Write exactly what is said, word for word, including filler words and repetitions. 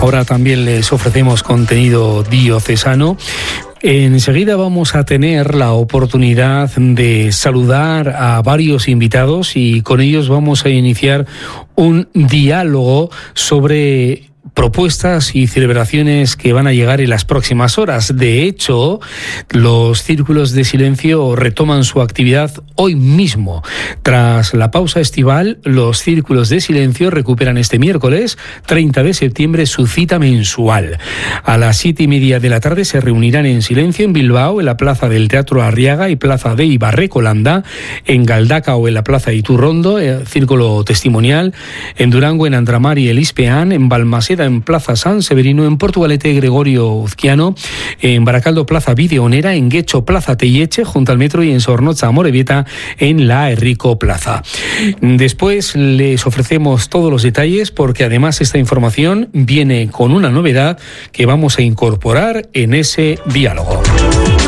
Ahora también les ofrecemos contenido diocesano. Enseguida vamos a tener la oportunidad de saludar a varios invitados y con ellos vamos a iniciar un diálogo sobre propuestas y celebraciones que van a llegar en las próximas horas. De hecho, los círculos de silencio retoman su actividad hoy mismo. Tras la pausa estival, los círculos de silencio recuperan este miércoles, treinta de septiembre, su cita mensual. A las siete y media de la tarde se reunirán en silencio en Bilbao, en la plaza del Teatro Arriaga y plaza de Ibarrecolanda, en Galdacao, en la plaza Iturrondo, círculo testimonial, en Durango, en Andramari, el Ispeán, en Balmaseda, en Plaza San Severino, en Portugalete, Gregorio Uzquiano, en Baracaldo, Plaza Videonera, en Guecho, Plaza Teyeche, junto al metro, y en Zornotza, Amorebieta, en la Errico Plaza. Después les ofrecemos todos los detalles porque además esta información viene con una novedad que vamos a incorporar en ese diálogo.